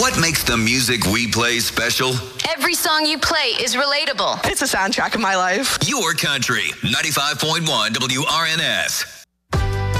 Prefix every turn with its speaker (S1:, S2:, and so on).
S1: What makes the music we play special?
S2: Every song you play is relatable.
S3: It's a soundtrack of my life.
S1: Your country, 95.1 WRNS.